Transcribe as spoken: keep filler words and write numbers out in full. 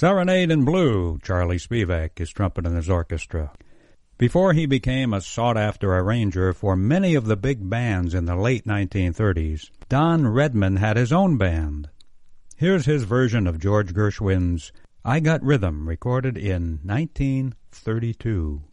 Serenade in Blue, Charlie Spivak, his trumpet and his orchestra. Before he became a sought-after arranger for many of the big bands in the late nineteen thirties, Don Redman had his own band. Here's his version of George Gershwin's I Got Rhythm, recorded in nineteen thirty-two.